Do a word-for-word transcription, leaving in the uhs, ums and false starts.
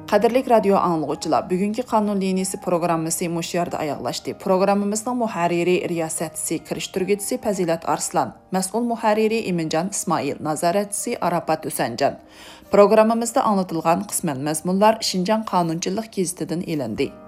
Qadirlik radio anlıqçılar, bugünkü qanun liniyası programmasi muş yerdə ayaqlaşdı. Programmamızın muharriri riyasətçisi, kiriştirgücüsü Pəzilət Arslan, məsul muharriri İmincan İsmail, nazaretçisi Arafat Hüsəncan. Programmamızda anlatılğan qismən məzmunlar Şinjan Qanunçılıq gazetidən elendi.